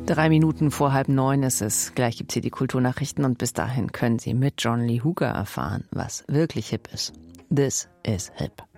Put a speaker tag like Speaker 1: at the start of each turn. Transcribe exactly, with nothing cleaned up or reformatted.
Speaker 1: Drei Minuten vor halb neun ist es. Gleich gibt's hier die Kulturnachrichten und bis dahin können Sie mit John Lee Hooker erfahren, was wirklich hip ist. This is hip.